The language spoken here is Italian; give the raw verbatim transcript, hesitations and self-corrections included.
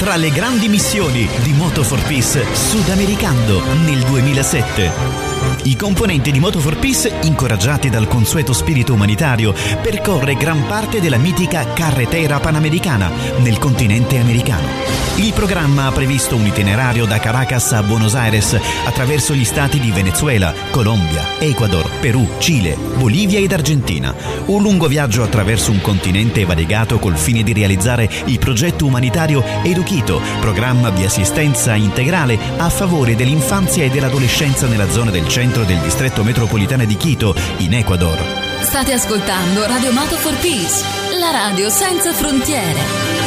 tra le grandi missioni di Moto for Peace Sudamericano nel duemilasette. I componenti di Moto for Peace, incoraggiati dal consueto spirito umanitario, percorre gran parte della mitica carretera panamericana nel continente americano. Il programma ha previsto un itinerario da Caracas a Buenos Aires attraverso gli stati di Venezuela, Colombia, Ecuador, Perù, Cile, Bolivia ed Argentina. Un lungo viaggio attraverso un continente variegato col fine di realizzare il progetto umanitario Eduquito, programma di assistenza integrale a favore dell'infanzia e dell'adolescenza nella zona del centro del distretto metropolitano di Quito, in Ecuador. State ascoltando Radio Moto for Peace, la radio senza frontiere.